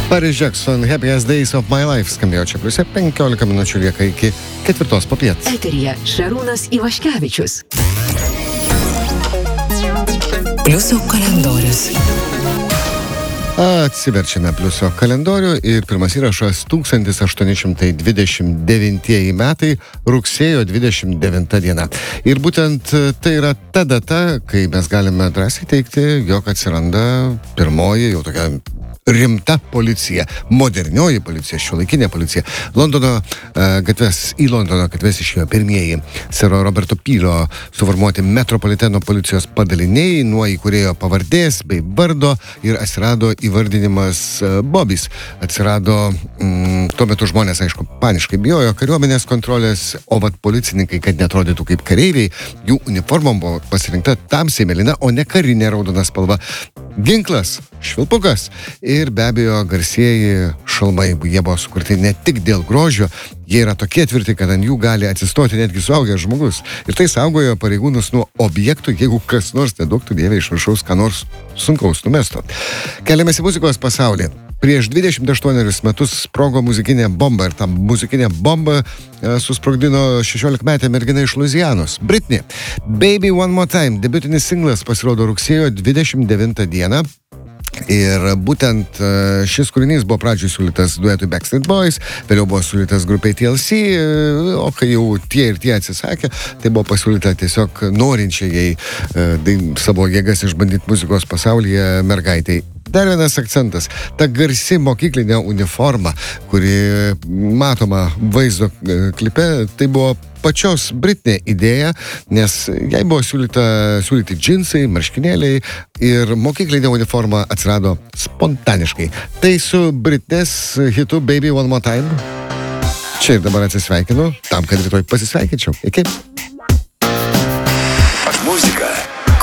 Paris Jackson, Happiest Days of My Life skambėjo čia, plius 15 minučių lieka iki 4 popiet. Eteryje Šarūnas Ivaškevičius. Pliuso kalendorius. Atsiverčiame pliuso kalendorių ir pirmas įrašas 1829 metai, rugsėjo 29 diena. Ir būtent tai yra ta data, kai mes galime drąsiai teigti, jog atsiranda pirmoji jau tokia rimta policija, modernioji policija, šiuolaikinė policija. Į Londono gatves išėjo pirmieji sero Roberto Pilo suformuoti metropoliteno policijos padaliniai nuo įkūrėjo pavardės bei vardo ir atsirado įvardinimas Bobis. Atsirado, tuo metu žmonės, aišku, paniškai bijojo kariuomenės kontrolės, o vat policininkai, kad neatrodytų kaip kareiviai, jų uniformom buvo pasirinkta tamsiai mėlyna, o ne karinė raudona spalva. Ginklas, švilpukas ir be abejo garsieji šalmai. Jie buvo sukurti ne tik dėl grožio, jie yra tokie tvirti, kad ant jų gali atsistoti netgi suaugęs žmogus. Ir tai saugojo pareigūnus nuo objektų, jeigu kas nors, neduoktų dievė, iš viršaus ką nors sunkaus numesto. Keliamės į muzikos pasaulį. Prieš 28 metus sprogo muzikinė bomba ir tą muzikinę bombą susprogdino 16-metė mergina iš Luizianos, Britney. Baby One More Time, debiutinis singlas pasirodo rugsėjo 29 dieną. Ir būtent šis kūrinys buvo pradžioj siūlytas duetui Backstreet Boys, vėliau buvo siūlytas grupiai TLC, o kai jau tie ir tie atsisakė, tai buvo pasiūlyta tiesiog norinčiai savo jėgas išbandyti muzikos pasaulyje mergaitai. Dar vienas akcentas, ta garsi mokyklinė uniforma, kuri matoma vaizdo klipe, tai buvo pačios Britney idėja, nes jai buvo siūlyti džinsai, marškinėliai ir mokyklinė uniforma atsirado spontaniškai. Tai su Britney's hitu Baby One More Time. Čia ir dabar atsisveikinu, tam, kad rytoj pasisveikinčiau. Iki.